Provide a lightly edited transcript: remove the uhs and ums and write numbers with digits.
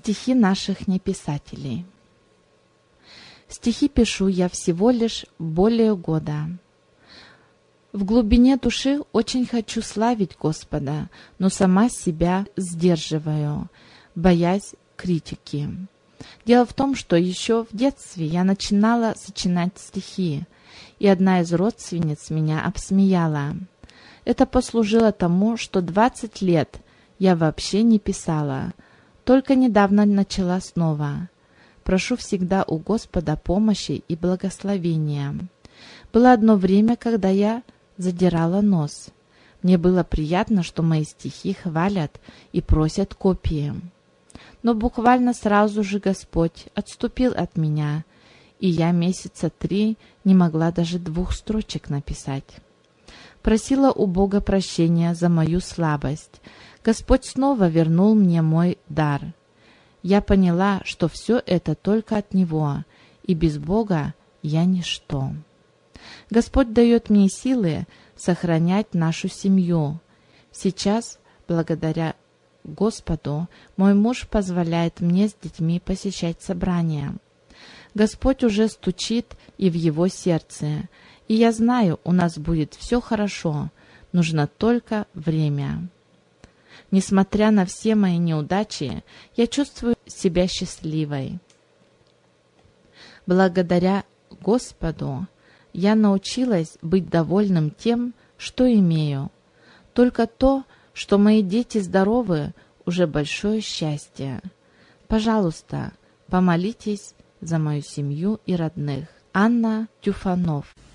Стихи наших неписателей. Стихи пишу я всего лишь более года. В глубине души очень хочу славить Господа, но сама себя сдерживаю, боясь критики. Дело в том, что еще в детстве я начинала сочинять стихи, и одна из родственниц меня обсмеяла. Это послужило тому, что 20 лет я вообще не писала, только недавно начала снова. Прошу всегда у Господа помощи и благословения. Было одно время, когда я задирала нос. Мне было приятно, что мои стихи хвалят и просят копии. Но буквально сразу же Господь отступил от меня, и я месяца 3 не могла даже 2 строчек написать. Просила у Бога прощения за мою слабость. Господь снова вернул мне мой дар. Я поняла, что все это только от Него, и без Бога я ничто. Господь дает мне силы сохранять нашу семью. Сейчас, благодаря Господу, мой муж позволяет мне с детьми посещать собрания. Господь уже стучит и в его сердце, и я знаю, у нас будет все хорошо, нужно только время. Несмотря на все мои неудачи, я чувствую себя счастливой. Благодаря Господу я научилась быть довольным тем, что имею. Только то, что мои дети здоровы, уже большое счастье. Пожалуйста, помолитесь за мою семью и родных. Анна Тюфанов.